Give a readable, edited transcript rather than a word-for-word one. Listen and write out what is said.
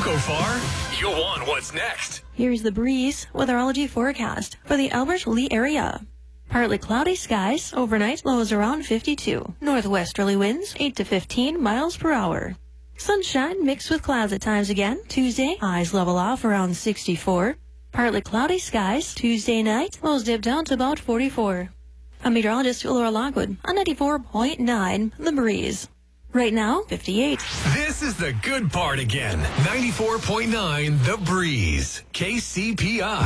go far, you'll want what's next. Here's the breeze weatherology forecast for the Albert Lee area. Partly cloudy skies, overnight lows around 52. Northwesterly winds 8 to 15 miles per hour. Sunshine mixed with clouds at times again. Tuesday, highs level off around 64. Partly cloudy skies. Tuesday night, lows dip down to about 44. I'm meteorologist Laura Lockwood on 94.9 The Breeze. Right now, 58. This is the good part again. 94.9 The Breeze. KCPI.